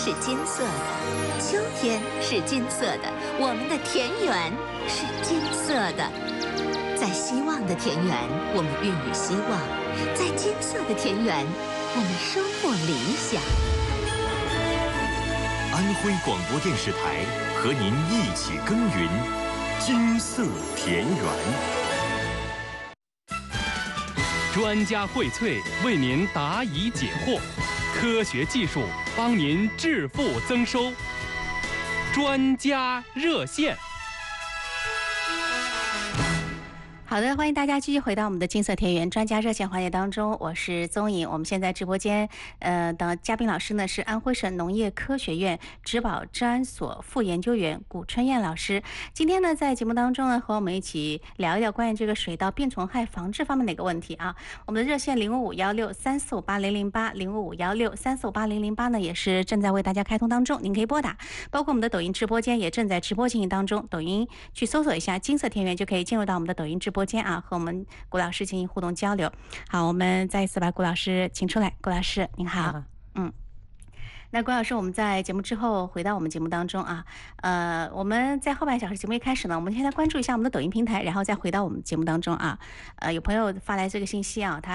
是金色的，秋天是金色的，我们的田园是金色的。在希望的田园，我们孕育希望；在金色的田园，我们收获理想。 安徽广播电视台和您一起耕耘金色田园。 专家荟萃，为您答疑解惑，科学技术帮您致富增收。专家热线。 好的，欢迎大家继续回到我们的金色田园专家热线环节当中，我是宗颖。我们现在直播间的嘉宾老师呢是安徽省农业科学院植保治安所副研究员谷春燕老师。今天呢在节目当中呢和我们一起聊一聊关于这个水稻病虫害防治方面的一个问题啊。我们的热线055163458008055163458008呢也是正在为大家开通当中，您可以拨打，包括我们的抖音直播间也正在直播进行当中，抖音去搜索一下金色田园就可以进入到我们的抖音直播间啊，和我们谷老师进行互动交流。好，我们再一次把谷老师请出来。谷老师您好。那谷老师，我们在节目之后回到我们节目当中啊，我们在后半小时节目一开始呢，我们先来关注一下我们的抖音平台，然后再回到我们节目当中啊。有朋友发来这个信息啊，他